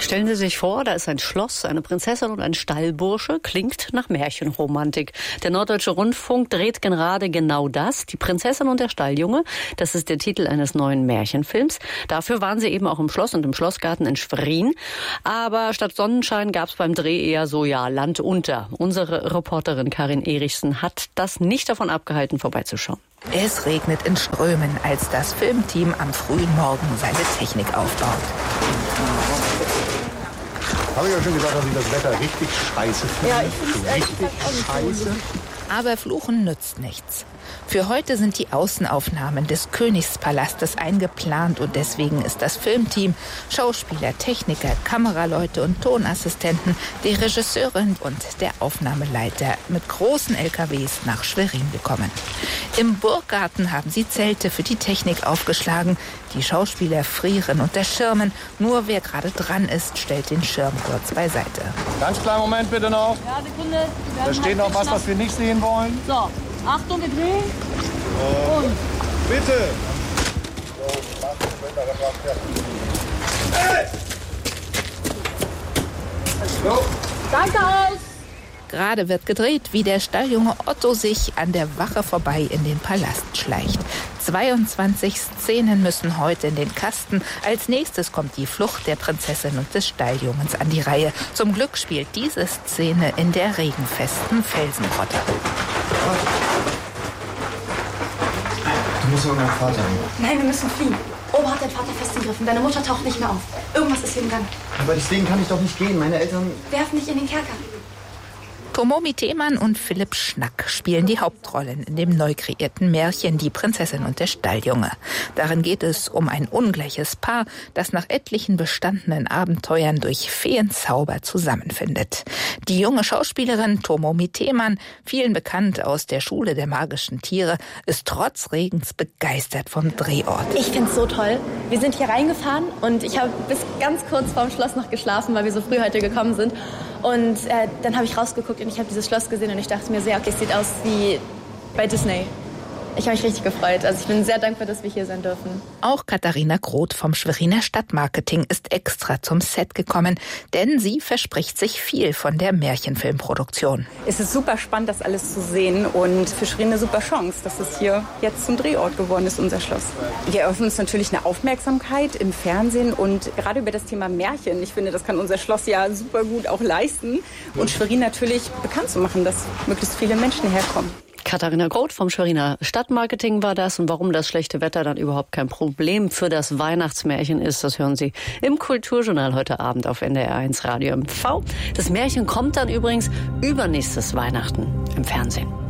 Stellen Sie sich vor, da ist ein Schloss, eine Prinzessin und ein Stallbursche. Klingt nach Märchenromantik. Der Norddeutsche Rundfunk dreht gerade genau das. Die Prinzessin und der Stalljunge. Das ist der Titel eines neuen Märchenfilms. Dafür waren sie eben auch im Schloss und im Schlossgarten in Schwerin. Aber statt Sonnenschein gab es beim Dreh eher so, Land unter. Unsere Reporterin Karin Erichsen hat das nicht davon abgehalten, vorbeizuschauen. Es regnet in Strömen, als das Filmteam am frühen Morgen seine Technik aufbaut. Habe ich ja schon gesagt, dass ich das Wetter richtig scheiße finde. Ja, ich finde es richtig scheiße. Aber Fluchen nützt nichts. Für heute sind die Außenaufnahmen des Königspalastes eingeplant und deswegen ist das Filmteam, Schauspieler, Techniker, Kameraleute und Tonassistenten, die Regisseurin und der Aufnahmeleiter mit großen LKWs nach Schwerin gekommen. Im Burggarten haben sie Zelte für die Technik aufgeschlagen. Die Schauspieler frieren unter Schirmen. Nur wer gerade dran ist, stellt den Schirm kurz beiseite. Ganz kleinen Moment bitte noch. Ja, Sekunde. Da steht noch was wir nicht sehen wollen. So, Achtung, wir drehen. Und. Bitte. Hey! Danke aus. Gerade wird gedreht, wie der Stalljunge Otto sich an der Wache vorbei in den Palast schleicht. 22 Szenen müssen heute in den Kasten. Als nächstes kommt die Flucht der Prinzessin und des Stalljungens an die Reihe. Zum Glück spielt diese Szene in der regenfesten Felsengrotte. Du musst irgendeinen Vater haben. Nein, wir müssen fliehen. Ober hat dein Vater festgegriffen. Deine Mutter taucht nicht mehr auf. Irgendwas ist hier im Gang. Aber deswegen kann ich doch nicht gehen. Meine Eltern... Werf mich in den Kerker. Tomomi Themann und Philipp Schnack spielen die Hauptrollen in dem neu kreierten Märchen Die Prinzessin und der Stalljunge. Darin geht es um ein ungleiches Paar, das nach etlichen bestandenen Abenteuern durch Feenzauber zusammenfindet. Die junge Schauspielerin Tomomi Themann, vielen bekannt aus der Schule der magischen Tiere, ist trotz Regens begeistert vom Drehort. Ich find's so toll. Wir sind hier reingefahren und ich habe bis ganz kurz vorm Schloss noch geschlafen, weil wir so früh heute gekommen sind. Und dann habe ich rausgeguckt und ich habe dieses Schloss gesehen und ich dachte mir sehr, okay, es sieht aus wie bei Disney. Ich habe mich richtig gefreut. Also ich bin sehr dankbar, dass wir hier sein dürfen. Auch Katharina Groth vom Schweriner Stadtmarketing ist extra zum Set gekommen, denn sie verspricht sich viel von der Märchenfilmproduktion. Es ist super spannend, das alles zu sehen und für Schwerin eine super Chance, dass es hier jetzt zum Drehort geworden ist, unser Schloss. Wir eröffnen uns natürlich eine Aufmerksamkeit im Fernsehen und gerade über das Thema Märchen. Ich finde, das kann unser Schloss ja super gut auch leisten und Schwerin natürlich bekannt zu machen, dass möglichst viele Menschen herkommen. Katharina Groth vom Schweriner Stadtmarketing war das. Und warum das schlechte Wetter dann überhaupt kein Problem für das Weihnachtsmärchen ist, das hören Sie im Kulturjournal heute Abend auf NDR1 Radio MV. Das Märchen kommt dann übrigens übernächstes Weihnachten im Fernsehen.